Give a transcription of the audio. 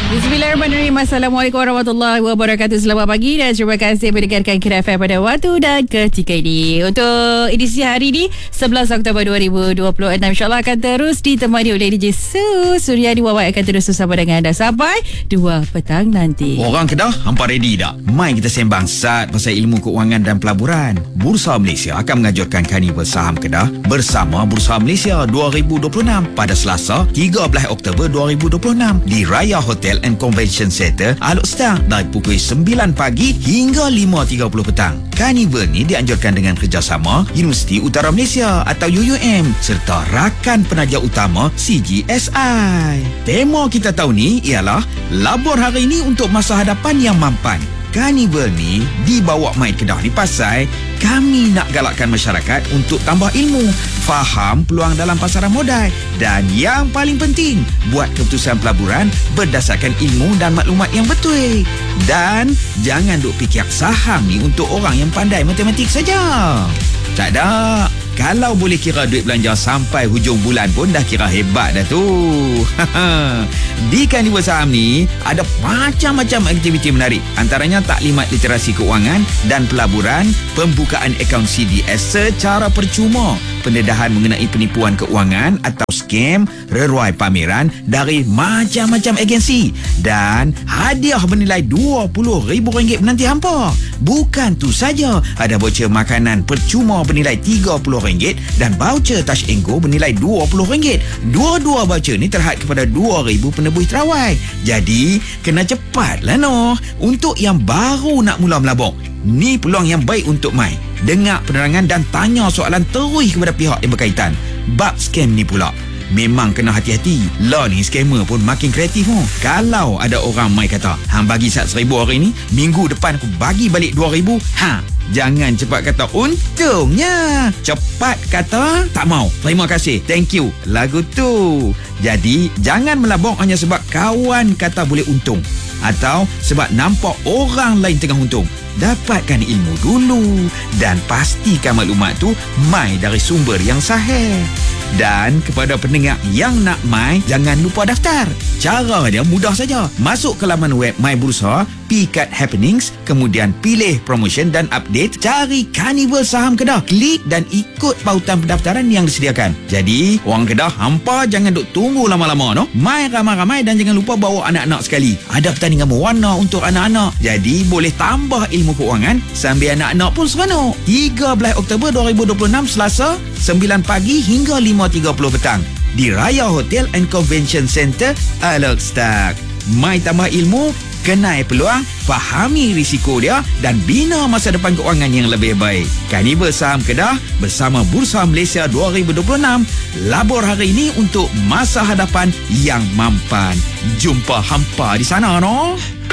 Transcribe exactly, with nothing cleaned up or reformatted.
Bismillahirrahmanirrahim. Assalamualaikum warahmatullahi wabarakatuh. Selamat pagi dan terima kasih mendengarkan Kira F M pada waktu dan ketika ini. Untuk edisi hari ini sebelas Oktober dua ribu dua puluh enam, InsyaAllah akan terus ditemani oleh D J Su Suryani Wawai akan terus bersama dengan anda sampai dua petang nanti. Orang Kedah, hampa ready tak? Mai kita sembang sat pasal ilmu keuangan dan pelaburan. Bursa Malaysia akan menganjurkan Karnival Saham Kedah bersama Bursa Malaysia dua ribu dua puluh enam pada Selasa tiga belas Oktober dua ribu dua puluh enam di Raya Hotel and Convention Center Alok Stang dari pukul sembilan pagi hingga lima tiga puluh petang. Karnival ni dianjurkan dengan kerjasama Universiti Utara Malaysia atau U U M serta rakan penaja utama C G S I. Tema kita tahun ni ialah labur hari ini untuk masa hadapan yang mampan. Karnival ni dibawa mai Kedah ni pasal kami nak galakkan masyarakat untuk tambah ilmu, faham peluang dalam pasaran modal dan yang paling penting, buat keputusan pelaburan berdasarkan ilmu dan maklumat yang betul. Dan jangan duk fikir saham ni untuk orang yang pandai matematik saja. Tak ada. Kalau boleh kira duit belanja sampai hujung bulan pun dah kira hebat dah tu. Di Karnival Saham ni ada macam-macam aktiviti menarik. Antaranya taklimat literasi keuangan dan pelaburan, pembukaan akaun C D S secara percuma, pendedahan mengenai penipuan keuangan atau scam, reruai pameran dari macam-macam agensi dan hadiah bernilai dua puluh ribu ringgit menanti hampa. Bukan tu saja, ada voucher makanan percuma bernilai tiga puluh ringgit dan voucher Touch and Go bernilai dua puluh ringgit. Dua-dua voucher ni terhad kepada dua ribu penebus terawai. Jadi, kena cepatlah noh. Untuk yang baru nak mula melabur, ni peluang yang baik untuk mai. Dengar penerangan dan tanya soalan terus kepada pihak yang berkaitan. Bab scam ni pula, memang kena hati-hati. Lah ni scammer pun makin kreatif oh. Kalau ada orang mai kata, hang bagi sat seribu hari ni, minggu depan aku bagi balik dua ribu. Ha, jangan cepat kata untungnya. Cepat kata tak mau, terima kasih, thank you, lagu tu. Jadi jangan melabur hanya sebab kawan kata boleh untung atau sebab nampak orang lain tengah untung. Dapatkan ilmu dulu dan pastikan maklumat tu mai dari sumber yang sahih. Dan kepada pendengar yang nak mai, jangan lupa daftar. Cara dia mudah saja. Masuk ke laman web My Bursa, pikat Happenings, kemudian pilih promotion dan update, cari Karnival Saham Kedah, klik dan ikut pautan pendaftaran yang disediakan. Jadi, orang Kedah, hampa jangan duk tunggu lama-lama no. Mai ramai-ramai dan jangan lupa bawa anak-anak sekali. Ada pertandingan mewarna untuk anak-anak. Jadi, boleh tambah ilmu keuangan sambil anak-anak pun seronok. tiga belas Oktober dua ribu dua puluh enam Selasa, sembilan pagi hingga lima tiga puluh petang di Raya Hotel and Convention Center Alok Stang. Mai tambah ilmu, kenal peluang, fahami risiko dia dan bina masa depan keuangan yang lebih baik. Karnival Saham Kedah bersama Bursa Malaysia dua ribu dua puluh enam, labur hari ini untuk masa hadapan yang mampan. Jumpa hampa di sana no.